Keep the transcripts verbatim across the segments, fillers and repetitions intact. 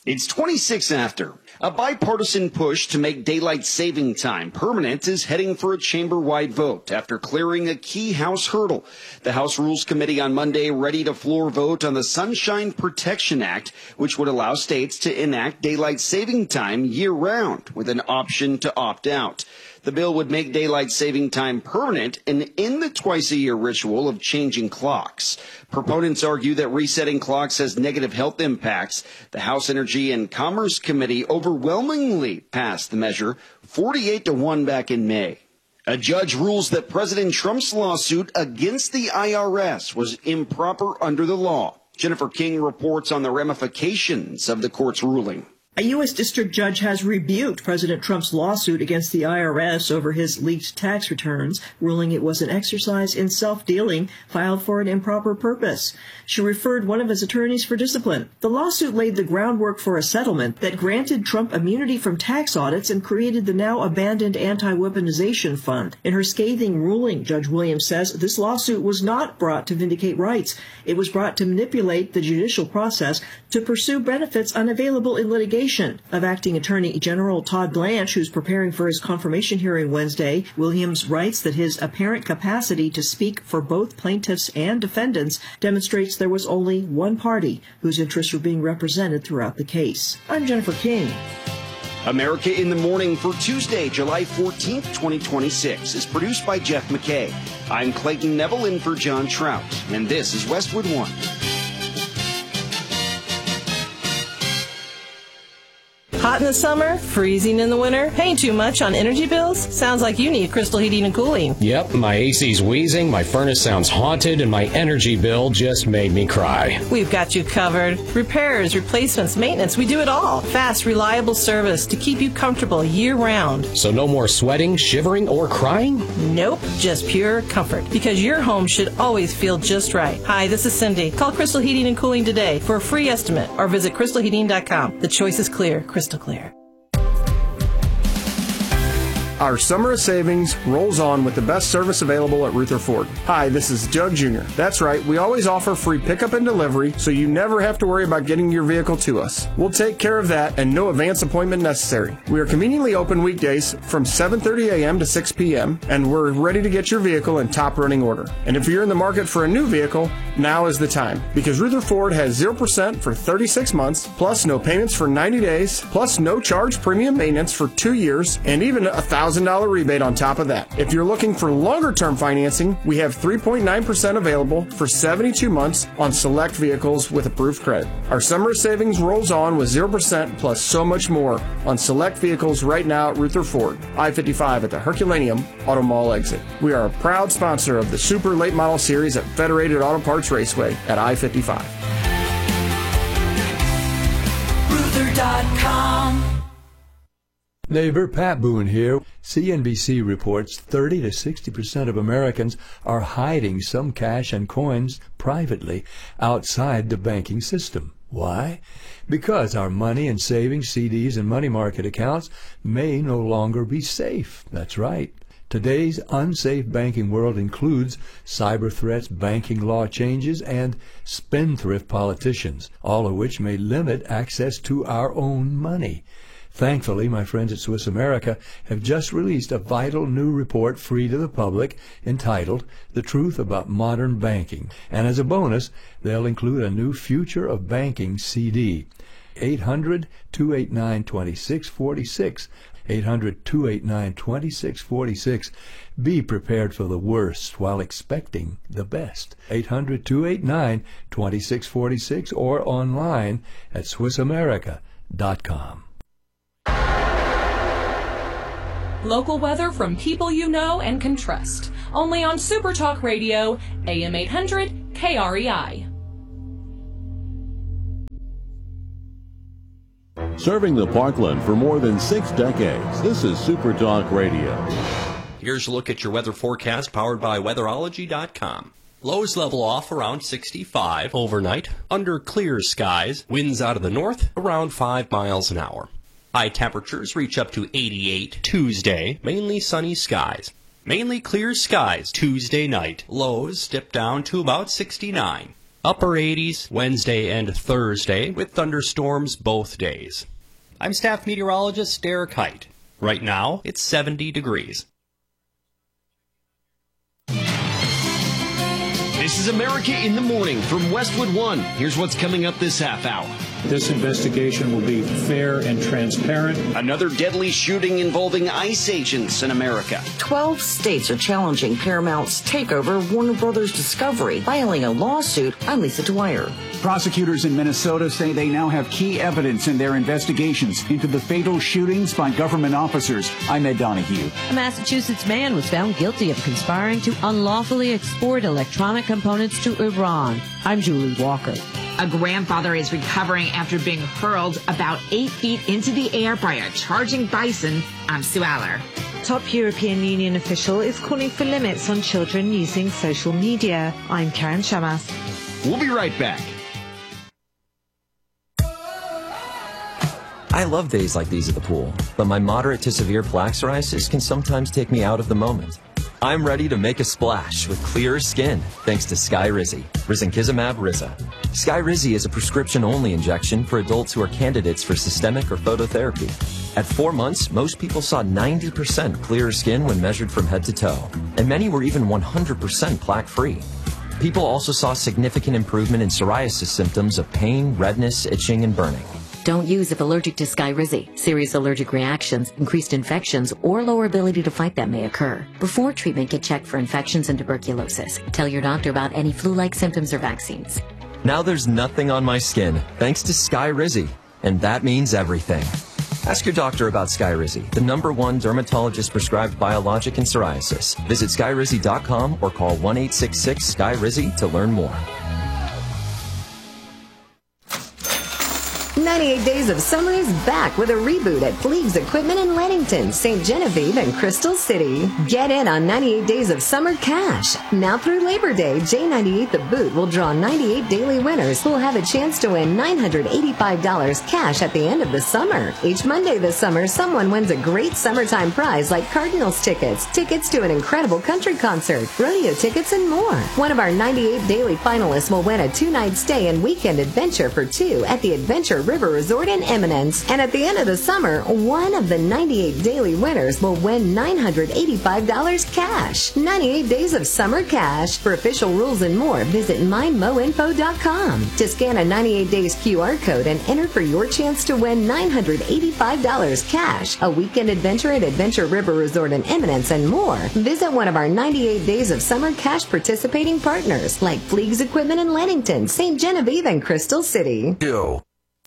It's twenty-six after. A bipartisan push to make daylight saving time permanent is heading for a chamber-wide vote after clearing a key House hurdle. The House Rules Committee on Monday readied a floor vote on the Sunshine Protection Act, which would allow states to enact daylight saving time year-round with an option to opt out. The bill would make daylight saving time permanent and end the twice-a-year ritual of changing clocks. Proponents argue that resetting clocks has negative health impacts. The House Energy and Commerce Committee overwhelmingly passed the measure, forty-eight to one back in May. A judge rules that President Trump's lawsuit against the I R S was improper under the law. Jennifer King reports on the ramifications of the court's ruling. A U S district judge has rebuked President Trump's lawsuit against the I R S over his leaked tax returns, ruling it was an exercise in self-dealing filed for an improper purpose. She referred one of his attorneys for discipline. The lawsuit laid the groundwork for a settlement that granted Trump immunity from tax audits and created the now abandoned anti-weaponization fund. In her scathing ruling, Judge Williams says this lawsuit was not brought to vindicate rights. It was brought to manipulate the judicial process to pursue benefits unavailable in litigation. Of Acting Attorney General Todd Blanche, who's preparing for his confirmation hearing Wednesday, Williams writes that his apparent capacity to speak for both plaintiffs and defendants demonstrates there was only one party whose interests were being represented throughout the case. I'm Jennifer King. America in the Morning for Tuesday, July fourteenth, twenty twenty-six is produced by Jeff McKay. I'm Clayton Neville in for John Trout, and this is Westwood One. Hot in the summer, freezing in the winter, paying too much on energy bills? Sounds like you need Crystal Heating and Cooling. Yep, my A C's wheezing, my furnace sounds haunted, and my energy bill just made me cry. We've got you covered. Repairs, replacements, maintenance, we do it all. Fast, reliable service to keep you comfortable year-round. So no more sweating, shivering, or crying? Nope, just pure comfort. Because your home should always feel just right. Hi, this is Cindy. Call Crystal Heating and Cooling today for a free estimate or visit crystal heating dot com. The choice is clear. Crystal clear. Our summer of savings rolls on with the best service available at Ruther Ford. Hi, this is Doug Junior That's right, we always offer free pickup and delivery, so you never have to worry about getting your vehicle to us. We'll take care of that and no advance appointment necessary. We are conveniently open weekdays from seven thirty a.m. to six p.m., and we're ready to get your vehicle in top running order. And if you're in the market for a new vehicle, now is the time, because Ruther Ford has zero percent for thirty-six months, plus no payments for ninety days, plus no charge premium maintenance for two years, and even a thousand one thousand dollars rebate on top of that. If you're looking for longer-term financing, we have three point nine percent available for seventy-two months on select vehicles with approved credit. Our summer savings rolls on with zero percent plus so much more on select vehicles right now at Ruther Ford, I fifty-five at the Herculaneum Auto Mall exit. We are a proud sponsor of the Super Late Model Series at Federated Auto Parts Raceway at I fifty-five. Ruther dot com. Neighbor Pat Boone here. C N B C reports thirty to sixty percent of Americans are hiding some cash and coins privately outside the banking system. Why? Because our money and savings, C Ds, and money market accounts may no longer be safe. That's right. Today's unsafe banking world includes cyber threats, banking law changes, and spendthrift politicians, all of which may limit access to our own money. Thankfully, my friends at Swiss America have just released a vital new report free to the public entitled The Truth About Modern Banking. And as a bonus, they'll include a new Future of Banking C D. eight hundred, two eight nine, two six four six. eight hundred, two eight nine, two six four six. Be prepared for the worst while expecting the best. eight hundred, two eight nine, two six four six or online at swiss america dot com. Local weather from people you know and can trust. Only on Super Talk Radio, A M eight hundred K R E I. Serving the Parkland for more than six decades, this is Super Talk Radio. Here's a look at your weather forecast powered by weatherology dot com. Lows level off around sixty-five overnight. Under clear skies, winds out of the north around five miles an hour. High temperatures reach up to eighty-eight Tuesday, mainly sunny skies. Mainly clear skies Tuesday night. Lows dip down to about sixty-nine. Upper eighties Wednesday and Thursday with thunderstorms both days. I'm staff meteorologist Derek Height. Right now, it's seventy degrees. This is America in the Morning from Westwood One. Here's what's coming up this half hour. This investigation will be fair and transparent. Another deadly shooting involving ICE agents in America. Twelve states are challenging Paramount's takeover of Warner Brothers Discovery, filing a lawsuit. I'm Lisa Dwyer. Prosecutors in Minnesota say they now have key evidence in their investigations into the fatal shootings by government officers. I'm Ed Donahue. A Massachusetts man was found guilty of conspiring to unlawfully export electronic components to Iran. I'm Julie Walker. A grandfather is recovering after being hurled about eight feet into the air by a charging bison. I'm Sue Aller. Top European Union official is calling for limits on children using social media. I'm Karen Shamas. We'll be right back. I love days like these at the pool, but my moderate to severe plaque psoriasis can sometimes take me out of the moment. I'm ready to make a splash with clearer skin thanks to Skyrizi, risankizumab Riza. Skyrizi is a prescription-only injection for adults who are candidates for systemic or phototherapy. At four months, most people saw ninety percent clearer skin when measured from head to toe, and many were even one hundred percent plaque-free. People also saw significant improvement in psoriasis symptoms of pain, redness, itching, and burning. Don't use if allergic to Skyrizi. Serious allergic reactions, increased infections, or lower ability to fight them may occur. Before treatment, get checked for infections and tuberculosis. Tell your doctor about any flu-like symptoms or vaccines. Now there's nothing on my skin thanks to Skyrizi, and that means everything. Ask your doctor about Skyrizi, the number one dermatologist-prescribed biologic in psoriasis. Visit Skyrizi dot com or call one eight six six Sky Rizi to learn more. ninety-eight Days of Summer is back with a reboot at Fleegs Equipment in Leadington, Saint Genevieve, and Crystal City. Get in on ninety-eight Days of Summer cash. Now through Labor Day, J ninety-eight The Boot will draw ninety-eight daily winners who will have a chance to win nine hundred eighty-five dollars cash at the end of the summer. Each Monday this summer, someone wins a great summertime prize like Cardinals tickets, tickets to an incredible country concert, rodeo tickets, and more. One of our ninety-eight daily finalists will win a two-night stay and weekend adventure for two at the Adventure River Resort in Eminence. And at the end of the summer, one of the ninety-eight daily winners will win nine hundred eighty-five dollars cash. ninety-eight Days of Summer cash. For official rules and more, visit my mo info dot com. To scan a ninety-eight Days Q R code and enter for your chance to win nine hundred eighty-five dollars cash, a weekend adventure at Adventure River Resort in Eminence, and more, visit one of our ninety-eight Days of Summer cash participating partners like Fleegs Equipment in Leadington, Saint Genevieve, and Crystal City. Ew.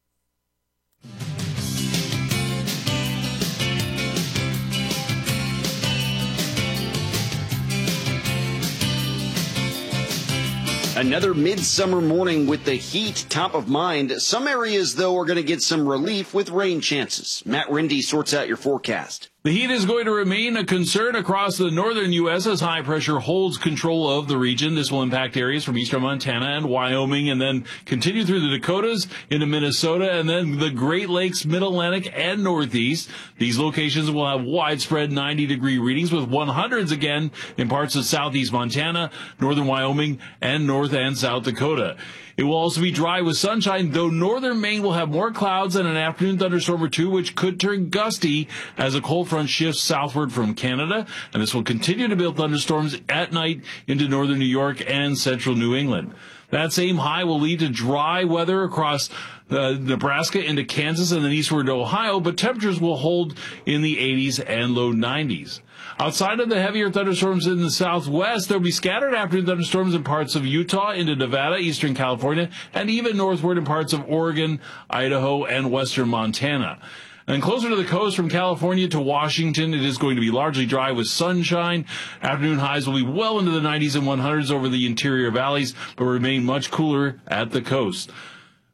Another midsummer morning with the heat top of mind. Some areas, though, are going to get some relief with rain chances. Matt Rindy sorts out your forecast. The heat is going to remain a concern across the northern U S as high pressure holds control of the region. This will impact areas from eastern Montana and Wyoming, and then continue through the Dakotas into Minnesota, and then the Great Lakes, Mid-Atlantic, and Northeast. These locations will have widespread ninety degree readings with one hundreds again in parts of southeast Montana, northern Wyoming, and North and South Dakota. It will also be dry with sunshine, though northern Maine will have more clouds and an afternoon thunderstorm or two, which could turn gusty as a cold front shifts southward from Canada. And this will continue to build thunderstorms at night into northern New York and central New England. That same high will lead to dry weather across uh, Nebraska into Kansas and then eastward to Ohio, but temperatures will hold in the eighties and low nineties. Outside of the heavier thunderstorms in the southwest, there will be scattered afternoon thunderstorms in parts of Utah into Nevada, eastern California, and even northward in parts of Oregon, Idaho, and western Montana. And closer to the coast from California to Washington, it is going to be largely dry with sunshine. Afternoon highs will be well into the nineties and one hundreds over the interior valleys, but remain much cooler at the coast.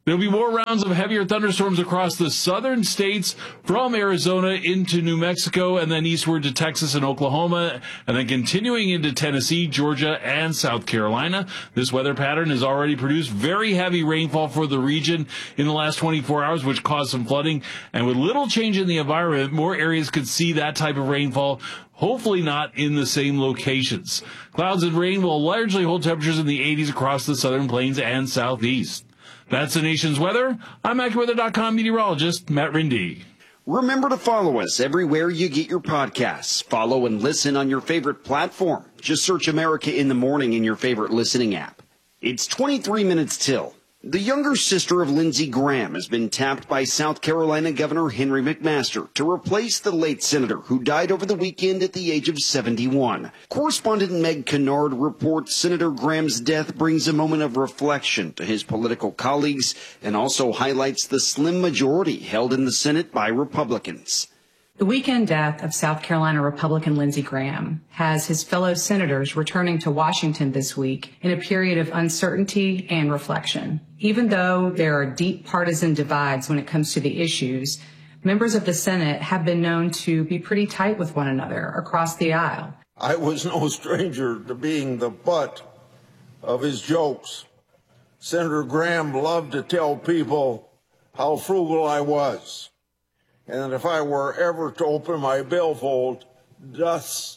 There'll be more rounds of heavier thunderstorms across the southern states from Arizona into New Mexico and then eastward to Texas and Oklahoma, and then continuing into Tennessee, Georgia, and South Carolina. This weather pattern has already produced very heavy rainfall for the region in the last twenty-four hours, which caused some flooding. And with little change in the environment, more areas could see that type of rainfall. Hopefully not in the same locations. Clouds and rain will largely hold temperatures in the eighties across the southern plains and southeast. That's the nation's weather. I'm AccuWeather dot com meteorologist Matt Rindy. Remember to follow us everywhere you get your podcasts. Follow and listen on your favorite platform. Just search America in the Morning in your favorite listening app. It's twenty-three minutes till. The younger sister of Lindsey Graham has been tapped by South Carolina Governor Henry McMaster to replace the late senator who died over the weekend at the age of seventy-one. Correspondent Meg Kennard reports Senator Graham's death brings a moment of reflection to his political colleagues and also highlights the slim majority held in the Senate by Republicans. The weekend death of South Carolina Republican Lindsey Graham has his fellow senators returning to Washington this week in a period of uncertainty and reflection. Even though there are deep partisan divides when it comes to the issues, members of the Senate have been known to be pretty tight with one another across the aisle. I was no stranger to being the butt of his jokes. Senator Graham loved to tell people how frugal I was, and that if I were ever to open my billfold, dust,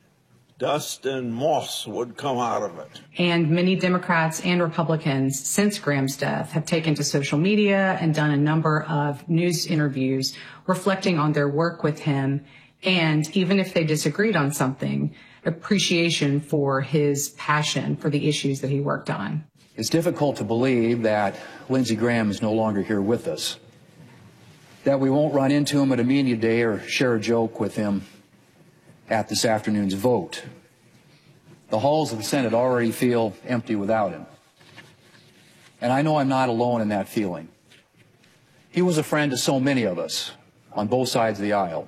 dust and moss would come out of it. And many Democrats and Republicans since Graham's death have taken to social media and done a number of news interviews reflecting on their work with him, and even if they disagreed on something, appreciation for his passion for the issues that he worked on. It's difficult to believe that Lindsey Graham is no longer here with us, that we won't run into him at a media day or share a joke with him at this afternoon's vote. The halls of the Senate already feel empty without him. And I know I'm not alone in that feeling. He was a friend to so many of us on both sides of the aisle.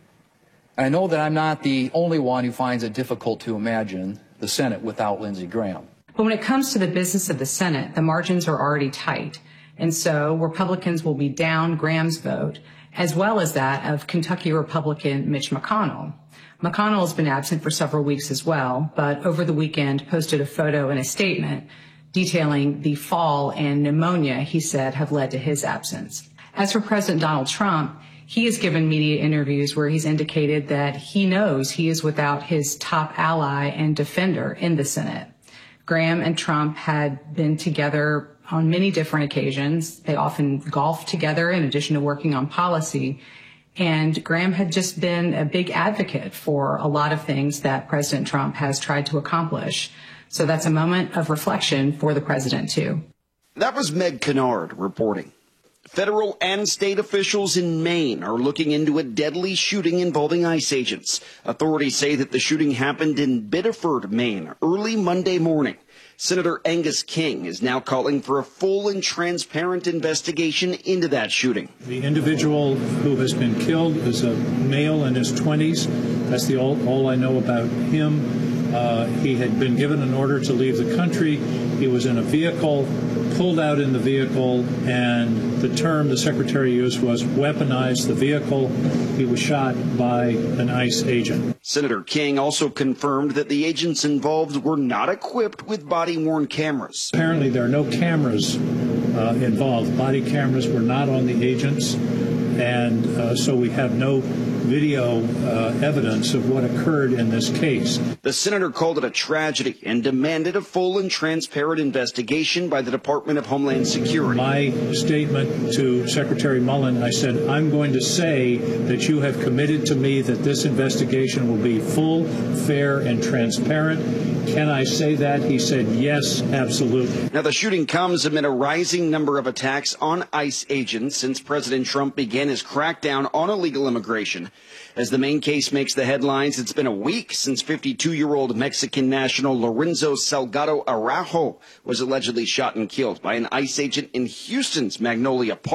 And I know that I'm not the only one who finds it difficult to imagine the Senate without Lindsey Graham. But when it comes to the business of the Senate, the margins are already tight. And so Republicans will be down Graham's vote, as well as that of Kentucky Republican Mitch McConnell. McConnell has been absent for several weeks as well, but over the weekend posted a photo and a statement detailing the fall and pneumonia he said have led to his absence. As for President Donald Trump, he has given media interviews where he's indicated that he knows he is without his top ally and defender in the Senate. Graham and Trump had been together on many different occasions. They often golfed together in addition to working on policy. And Graham had just been a big advocate for a lot of things that President Trump has tried to accomplish. So that's a moment of reflection for the president, too. That was Meg Kennard reporting. Federal and state officials in Maine are looking into a deadly shooting involving ICE agents. Authorities say that the shooting happened in Biddeford, Maine, early Monday morning. Senator Angus King is now calling for a full and transparent investigation into that shooting. The individual who has been killed is a male in his twenties. That's the all, all I know about him. Uh, he had been given an order to leave the country. He was in a vehicle, pulled out in the vehicle, and the term the secretary used was weaponized the vehicle. He was shot by an ICE agent. Senator King also confirmed that the agents involved were not equipped with body-worn cameras. Apparently there are no cameras uh, involved. Body cameras were not on the agents, and uh, so we have no video uh, evidence of what occurred in this case. The senator called it a tragedy and demanded a full and transparent investigation by the Department of Homeland Security. My statement to Secretary Mullen, I said, I'm going to say that you have committed to me that this investigation will be full, fair, and transparent. Can I say that? He said, yes, absolutely. Now, the shooting comes amid a rising number of attacks on ICE agents since President Trump began his crackdown on illegal immigration. As the main case makes the headlines, it's been a week since fifty-two-year-old Mexican national Lorenzo Salgado Araujo was allegedly shot and killed by an ICE agent in Houston's Magnolia Park.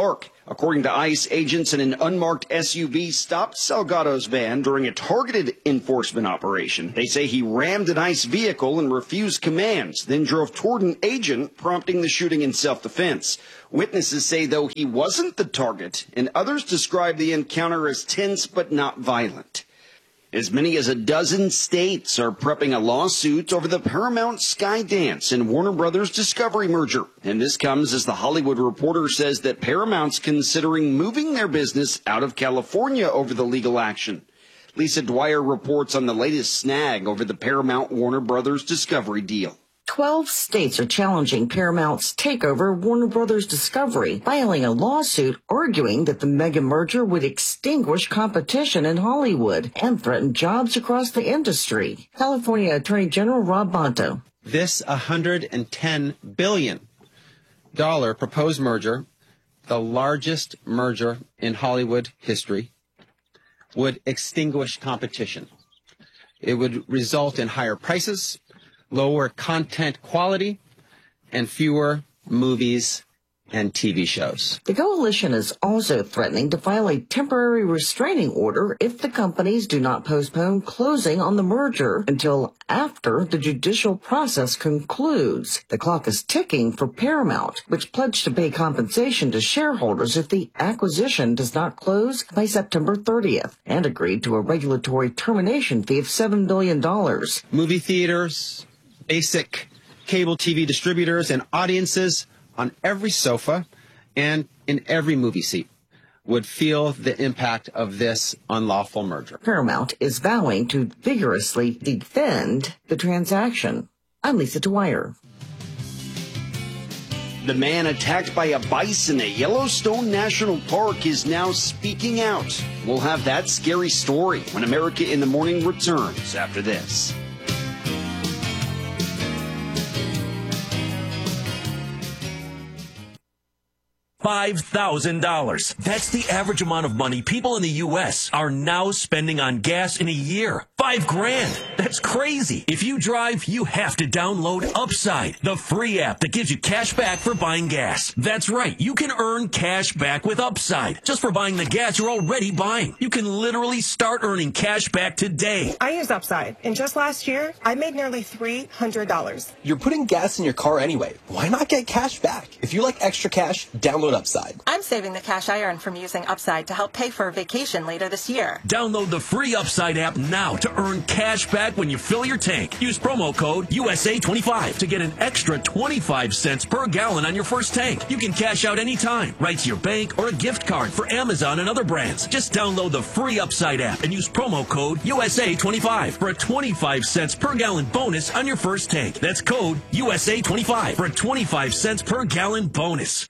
According to ICE, agents in an unmarked S U V stopped Salgado's van during a targeted enforcement operation. They say he rammed an ICE vehicle and refused commands, then drove toward an agent, prompting the shooting in self-defense. Witnesses say, though, he wasn't the target, and others describe the encounter as tense but not violent. As many as a dozen states are prepping a lawsuit over the Paramount Skydance and Warner Brothers Discovery merger. And this comes as The Hollywood Reporter says that Paramount's considering moving their business out of California over the legal action. Lisa Dwyer reports on the latest snag over the Paramount Warner Brothers Discovery deal. Twelve states are challenging Paramount's takeover Warner Brothers Discovery, filing a lawsuit arguing that the mega merger would extinguish competition in Hollywood and threaten jobs across the industry. California Attorney General Rob Bonto. This one hundred ten billion dollars proposed merger, the largest merger in Hollywood history, would extinguish competition. It would result in higher prices, lower content quality, and fewer movies and T V shows. The coalition is also threatening to file a temporary restraining order if the companies do not postpone closing on the merger until after the judicial process concludes. The clock is ticking for Paramount, which pledged to pay compensation to shareholders if the acquisition does not close by September thirtieth, and agreed to a regulatory termination fee of seven billion dollars. Movie theaters, basic cable T V distributors, and audiences on every sofa and in every movie seat would feel the impact of this unlawful merger. Paramount is vowing to vigorously defend the transaction. I'm Lisa Dwyer. The man attacked by a bison at Yellowstone National Park is now speaking out. We'll have that scary story when America in the Morning returns after this. five thousand dollars. That's the average amount of money people in the U S are now spending on gas in a year. Five grand. That's crazy. If you drive, you have to download Upside, the free app that gives you cash back for buying gas. That's right. You can earn cash back with Upside just for buying the gas you're already buying. You can literally start earning cash back today. I use Upside, and just last year, I made nearly three hundred dollars. You're putting gas in your car anyway. Why not get cash back? If you like extra cash, download Upside. I'm saving the cash I earn from using Upside to help pay for a vacation later this year. Download the free Upside app now to earn cash back when you fill your tank. Use promo code U S A twenty-five to get an extra twenty-five cents per gallon on your first tank. You can cash out anytime, right to your bank or a gift card for Amazon and other brands. Just download the free Upside app and use promo code U S A twenty-five for a twenty-five cents per gallon bonus on your first tank. That's code U S A twenty-five for a twenty-five cents per gallon bonus.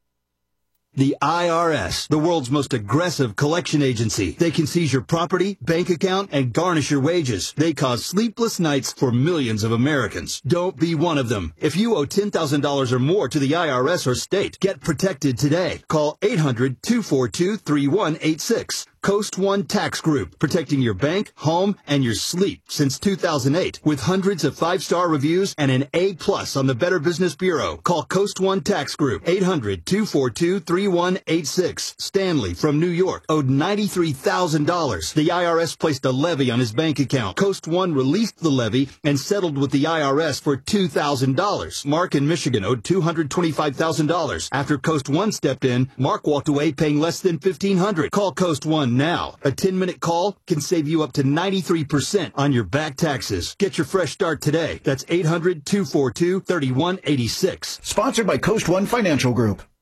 The I R S, the world's most aggressive collection agency. They can seize your property, bank account, and garnish your wages. They cause sleepless nights for millions of Americans. Don't be one of them. If you owe ten thousand dollars or more to the I R S or state, get protected today. Call eight hundred, two four two, three one eight six. Coast One Tax Group, protecting your bank, home, and your sleep since two thousand eight. With hundreds of five-star reviews and an A plus on the Better Business Bureau. Call Coast One Tax Group, eight hundred, two four two, three one eight six. Stanley from New York owed ninety-three thousand dollars. The I R S placed a levy on his bank account. Coast One released the levy and settled with the I R S for two thousand dollars. Mark in Michigan owed two hundred twenty-five thousand dollars. After Coast One stepped in, Mark walked away paying less than fifteen hundred dollars. Call Coast One now. A ten-minute call can save you up to ninety-three percent on your back taxes. Get your fresh start today. That's eight hundred, two four two, three one eight six. Sponsored by Coast One Financial Group.